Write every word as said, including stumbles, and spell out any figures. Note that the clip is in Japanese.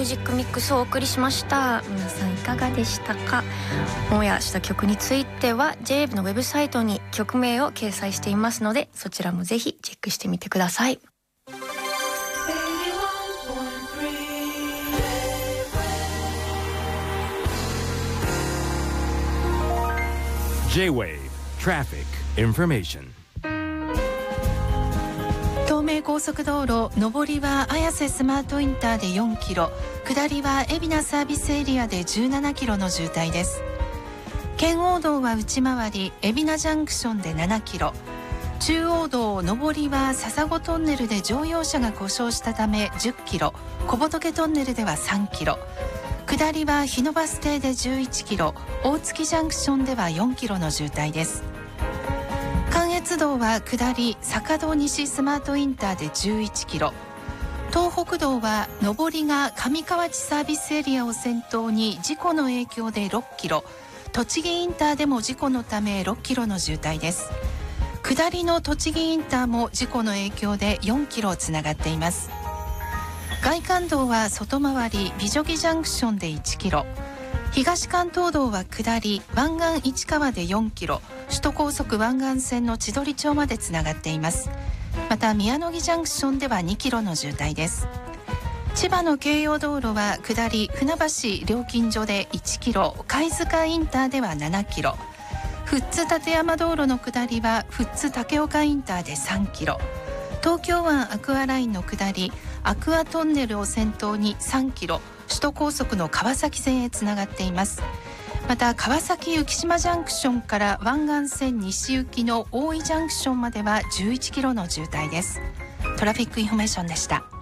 ジックミックスをお送りしました。皆さんいかがでしたか？オンエアした曲については ジェイエーブイ のウェブサイトに曲名を掲載していますので、そちらもぜひチェックしてみてください。 ジェイウェイブ Traffic Information。 東名高速道路上りは綾瀬スマートインターでよんキロ、下りは海老名サービスエリアでじゅうななキロの渋滞です。圏央道は内回り海老名ジャンクションでななキロ、中央道上りは笹子トンネルで乗用車が故障したためじゅっキロ、小仏トンネルではさんキロ、下りは日野バス停でじゅういちキロ、大月ジャンクションではよんキロの渋滞です。関越道は下り坂戸西スマートインターでじゅういちキロ、東北道は上りが上河内サービスエリアを先頭に事故の影響でろっキロ、栃木インターでも事故のためろっキロの渋滞です。下りの栃木インターも事故の影響でよんキロつながっています。外環道は外回り美女木ジャンクションでいちキロ、東関東道は下り湾岸市川でよんキロ、首都高速湾岸線の千鳥町までつながっています。また宮野木ジャンクションではにキロの渋滞です。千葉の京葉道路は下り船橋料金所でいちキロ、貝塚インターではななキロ、富津立山道路の下りは富津竹岡インターでさんキロ、東京湾アクアラインの下りアクアトンネルを先頭にさんキロ、首都高速の川崎線へつながっています。また川崎浮島ジャンクションから湾岸線西行きの大井ジャンクションまではじゅういちキロの渋滞です。トラフィックインフォメーションでした。